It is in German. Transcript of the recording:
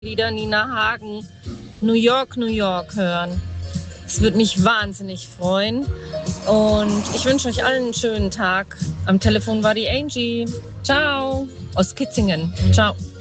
Lieder Nina Hagen, New York, New York hören. Es würde mich wahnsinnig freuen. Und ich wünsche euch allen einen schönen Tag. Am Telefon war die Angie. Ciao. Aus Kitzingen. Ciao.